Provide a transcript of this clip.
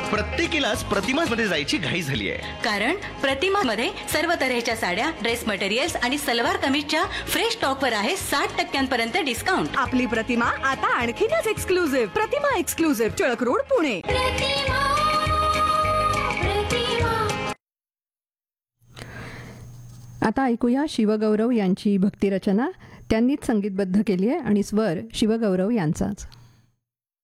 प्रत्येकीलाच प्रतिमामध्ये जायची घाई झाली आहे. कारण प्रतिमामध्ये सर्व तऱ्हेच्या साड्या, ड्रेस मटेरियल्स आणि सलवार कमीजच्या फ्रेश स्टॉकवर आहे 60% डिस्काउंट. आपली प्रतिमा आता आणखीनच एक्सक्लुझिव्ह. प्रतिमा एक्सक्लुझिव्ह, टिळक रोड, पुणे. आता ऐकूया शिवगौरव यांची भक्तिरचना. त्यांनीच संगीतबद्ध केली आहे आणि स्वर शिवगौरव यांचाच.